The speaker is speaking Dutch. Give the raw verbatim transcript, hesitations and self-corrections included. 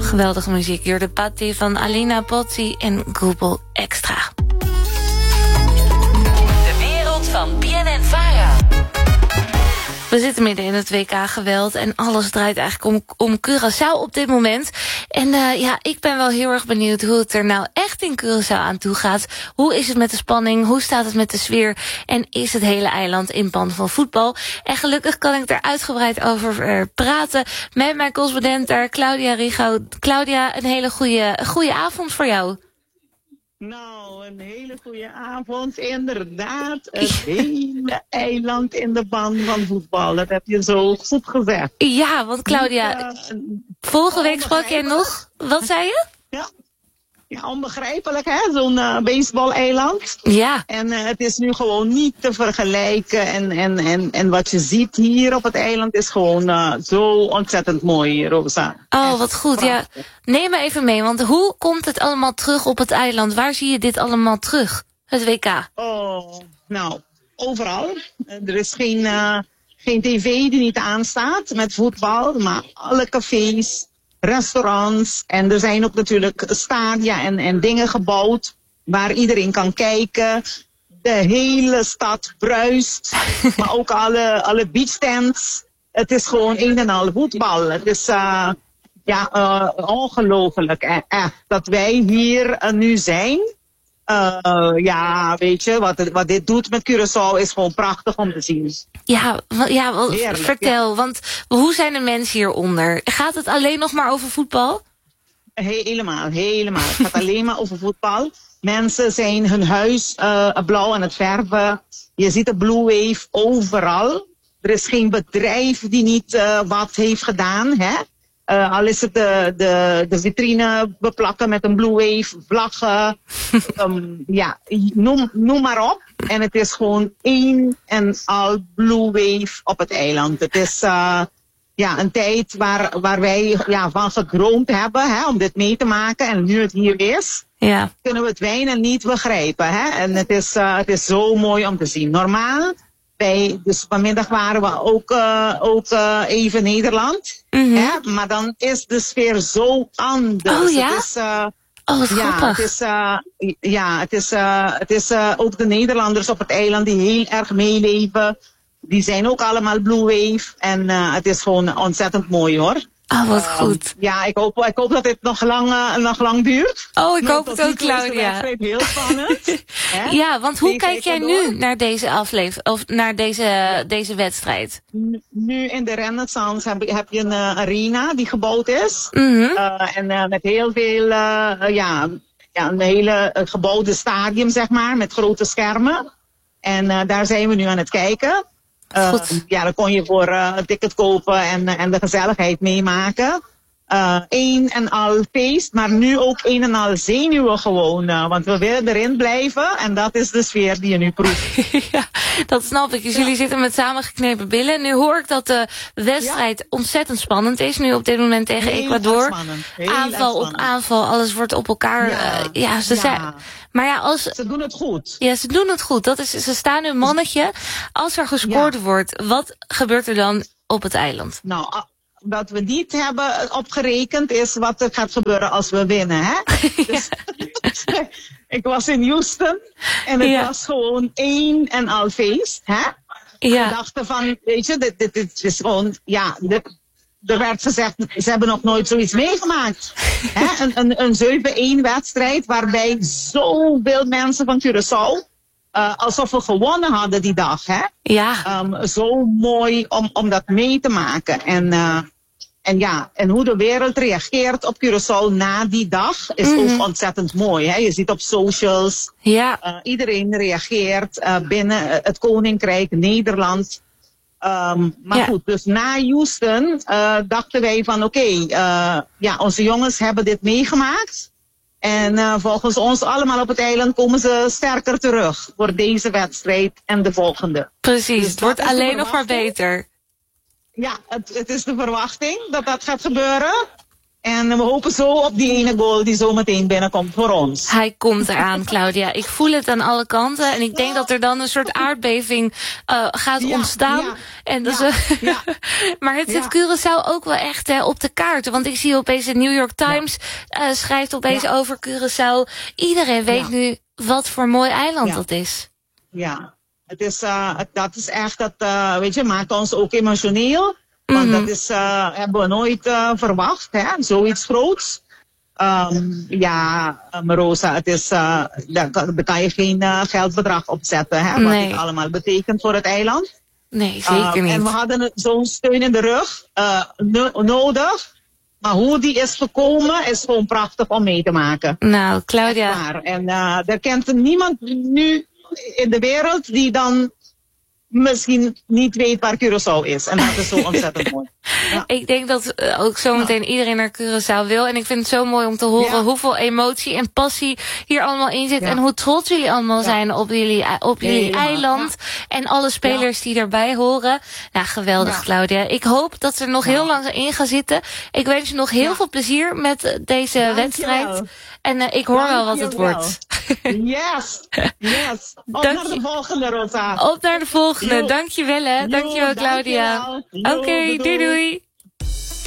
Geweldige muziek. Hier de Patti van Alina Pozzi en Google Extra. De wereld van B N N-Vara. We zitten midden in het W K-geweld en alles draait eigenlijk om, om Curaçao op dit moment. En uh, ja, ik ben wel heel erg benieuwd hoe het er nou echt in Curaçao aan toe gaat. Hoe is het met de spanning? Hoe staat het met de sfeer? En is het hele eiland in pan van voetbal? En gelukkig kan ik er uitgebreid over uh, praten met mijn correspondent daar, Claudia Rigo. Claudia, een hele goede, goede avond voor jou. Nou, een hele goede avond. Inderdaad, het hele eiland in de ban van voetbal. Dat heb je zo goed gezegd. Ja, want Claudia, uh, vorige week sprak jij nog. Wat zei je? Ja, ja onbegrijpelijk hè, zo'n uh, baseball-eiland. Ja. En uh, het is nu gewoon niet te vergelijken. En, en, en, en wat je ziet hier op het eiland is gewoon uh, zo ontzettend mooi, Rosa. Oh, wat goed. Ja. Neem me even mee, want hoe komt het allemaal terug op het eiland? Waar zie je dit allemaal terug, het W K? Oh, nou, overal. Er is geen, uh, geen tv die niet aanstaat met voetbal, maar alle cafés, restaurants. En er zijn ook natuurlijk stadia en, en dingen gebouwd waar iedereen kan kijken. De hele stad bruist, maar ook alle, alle beachtents. Het is gewoon een en al voetbal. Het is uh, ja, uh, ongelooflijk echt dat wij hier uh, nu zijn. Uh, ja, weet je, wat, wat dit doet met Curaçao is gewoon prachtig om te zien. Ja, ja wel, Heerlijk, vertel, ja. Want hoe zijn de mensen hieronder? Gaat het alleen nog maar over voetbal? Helemaal, helemaal. Het gaat alleen maar over voetbal. Mensen zijn hun huis uh, blauw aan het verven. Je ziet de Blue Wave overal. Er is geen bedrijf die niet uh, wat heeft gedaan, hè? Uh, al is het de, de, de vitrine beplakken met een Blue Wave, vlaggen, um, ja, noem, noem maar op. En het is gewoon één en al Blue Wave op het eiland. Het is uh, ja, een tijd waar, waar wij ja, van gedroomd hebben hè, om dit mee te maken. En nu het hier is, ja. kunnen we het bijna niet begrijpen. Hè? En het is, uh, het is zo mooi om te zien. Normaal, bij, dus vanmiddag waren we ook, uh, ook uh, even Nederland. Mm-hmm. Hè? Maar dan is de sfeer zo anders. Oh ja? Het is, uh, oh, wat ja, grappig. het is, uh, ja, het is, uh, het is uh, ook de Nederlanders op het eiland die heel erg meeleven. Die zijn ook allemaal Blue Wave. En uh, het is gewoon ontzettend mooi hoor. Oh, wat Uh, goed. Ja, ik hoop, ik hoop dat dit nog lang, uh, nog lang duurt. Oh, ik Maar hoop tot het ook, nu toe is de Claudia. wedstrijd heel spannend. Hè? Ja, want hoe Tegen kijk jij Ecuador. nu naar deze aflevering of naar deze, deze wedstrijd? Nu in de Renaissance heb, heb je een uh, arena die gebouwd is. Mm-hmm. Uh, en uh, met heel veel, uh, uh, ja, ja, een hele uh, gebouwde stadium, zeg maar, met grote schermen. En uh, daar zijn we nu aan het kijken. Uh, Goed. ja, dan kon je voor uh, een ticket kopen en, en de gezelligheid meemaken. Uh, een en al feest, maar nu ook een en al zenuwen gewoon. Uh, want we willen erin blijven en dat is de sfeer die je nu proeft. Ja, dat snap ik. Dus jullie zitten met samengeknepen billen. Nu hoor ik dat de wedstrijd Ja. ontzettend spannend is. Nu op dit moment tegen Heel Ecuador. erg spannend. Heel Aanval erg op spannend. aanval. Alles wordt op elkaar. Ja. Uh, ja, ze Ja. zijn. Maar ja, als. Ze doen het goed. Ja, ze doen het goed. Dat is, ze staan nu mannetje. Als er gescoord Ja. wordt, wat gebeurt er dan op het eiland? Nou, a- wat we niet hebben opgerekend is wat er gaat gebeuren als we winnen. Hè? Dus, ik was in Houston en het Ja. was gewoon één en al feest. Hè? Ja. We dachten van, weet je, dit, dit, dit is gewoon, ja, dit, er werd gezegd, ze hebben nog nooit zoiets meegemaakt. Hè? Een, een, een zeven-één wedstrijd waarbij zoveel mensen van Curaçao, uh, alsof we gewonnen hadden die dag. Hè? Ja. Um, zo mooi om, om dat mee te maken. En, uh, en ja, en hoe de wereld reageert op Curaçao na die dag is Mhm. ook ontzettend mooi. Hè? Je ziet op socials, Ja. uh, iedereen reageert uh, binnen uh, het Koninkrijk, Nederland. Um, maar Ja. goed, dus na Houston uh, dachten wij van oké, okay, uh, ja, onze jongens hebben dit meegemaakt. En uh, volgens ons allemaal op het eiland komen ze sterker terug voor deze wedstrijd en de volgende. Precies. Dus Het wordt dat is de alleen nog maar verwachting. beter. Ja, het, het is de verwachting dat dat gaat gebeuren. En we hopen zo op die ene goal die zo meteen binnenkomt voor ons. Hij komt eraan, Claudia. Ik voel het aan alle kanten. En ik denk dat er dan een soort aardbeving uh, gaat Ja, ontstaan. ja, en dat ja, is, ja. maar het zet Ja. Curaçao ook wel echt hè, op de kaart. Want ik zie opeens de New York Times uh, schrijft opeens Ja. over Curaçao. Iedereen weet Ja. nu wat voor mooi eiland Ja. dat is. Ja, het is, uh, het- dat is echt, dat, uh, weet je, maakt ons ook emotioneel. Want Mhm. dat is, uh, hebben we nooit uh, verwacht, hè, zoiets groots. Um, ja, uh, Marosa, het is, uh, daar, kan- daar kan je geen uh, geldbedrag op zetten, hè, wat Nee. dit allemaal betekent voor het eiland. Nee, zeker Uh, niet. En we hadden het- zo'n steun in de rug uh, no- nodig. Maar hoe die is gekomen, is gewoon prachtig om mee te maken. Nou, Claudia. Echt waar. En uh, er kent niemand nu in de wereld die dan misschien niet weet waar Curaçao is. En dat is zo ontzettend mooi. Ja. Ik denk dat uh, ook zometeen iedereen naar Curaçao wil. En ik vind het zo mooi om te horen Ja. hoeveel emotie en passie hier allemaal in zit. Ja. En hoe trots jullie allemaal Ja. zijn op jullie, op jullie Helemaal, eiland. En alle spelers die erbij horen. Nou, geweldig, Ja. Claudia. Ik hoop dat ze er nog Ja. heel lang in gaan zitten. Ik wens je nog heel Ja. veel plezier met uh, deze Dankjewel. wedstrijd. En uh, ik hoor wel wat het Dankjewel. wordt. Yes, yes. Op Dank naar je. de volgende, Rosa. Op naar de volgende. Jo. Dankjewel, hè. Jo, Dankjewel, Claudia. dankjewel. Jo, Oké, doei, doei doei. doei.